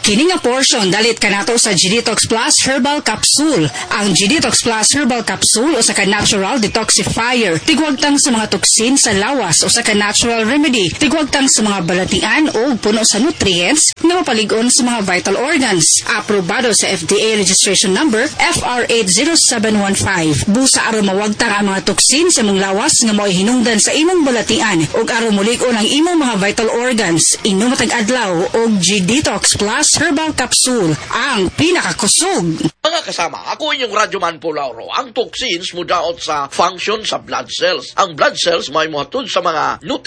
Kini nga portion dalit kanato sa G-Detox Plus Herbal Capsule. Ang G-Detox Plus Herbal Capsule usa ka natural detoxifier. Tigwagtang sa mga toksin sa lawas usa ka natural remedy. Tigwagtang sa mga balatian o puno sa nutrients nga mapalig-on sa mga vital organs. Aprobado sa FDA registration number FR80715. Busa aron mawagtang ang mga toksin sa imong lawas nga mo'y hinungdan sa imong balatian ug aron mulig-on ang imong mga vital organs. Inom matag adlaw og G-Detox Plus Herbal Capsule, ang pinakakusog. Mga kasama, ako inyong Radyoman Pulauro. Ang toxins mudaot sa function sa blood cells. Ang blood cells may muhatod sa mga nutrients